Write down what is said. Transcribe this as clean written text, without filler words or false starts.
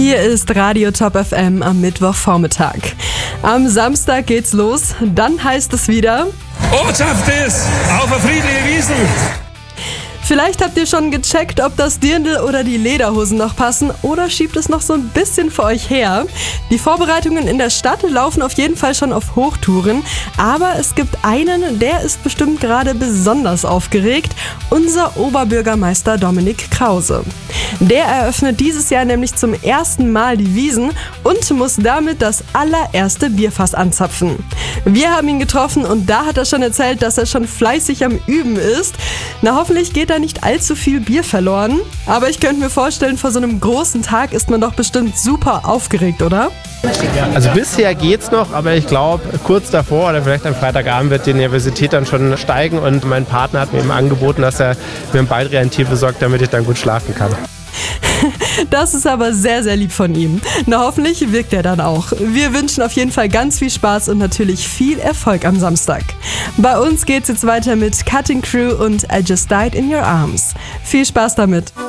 Hier ist Radio Top FM am Mittwochvormittag. Am Samstag geht's los, dann heißt es wieder: Ortschaft ist auf der friedliche Wiesn. Vielleicht habt ihr schon gecheckt, ob das Dirndl oder die Lederhosen noch passen oder schiebt es noch so ein bisschen für euch her. Die Vorbereitungen in der Stadt laufen auf jeden Fall schon auf Hochtouren, aber es gibt einen, der ist bestimmt gerade besonders aufgeregt, unser Oberbürgermeister Dominik Krause. Der eröffnet dieses Jahr nämlich zum ersten Mal die Wiesn und muss damit das allererste Bierfass anzapfen. Wir haben ihn getroffen und da hat er schon erzählt, dass er schon fleißig am Üben ist. Na, hoffentlich geht da nicht allzu viel Bier verloren. Aber ich könnte mir vorstellen, vor so einem großen Tag ist man doch bestimmt super aufgeregt, oder? Also bisher geht's noch, aber ich glaube, kurz davor oder vielleicht am Freitagabend wird die Nervosität dann schon steigen und mein Partner hat mir eben angeboten, dass er mir ein Baldrian-Tier besorgt, damit ich dann gut schlafen kann. Das ist aber sehr, sehr lieb von ihm. Na, hoffentlich wirkt er dann auch. Wir wünschen auf jeden Fall ganz viel Spaß und natürlich viel Erfolg am Samstag. Bei uns geht's jetzt weiter mit Cutting Crew und I Just Died in Your Arms. Viel Spaß damit!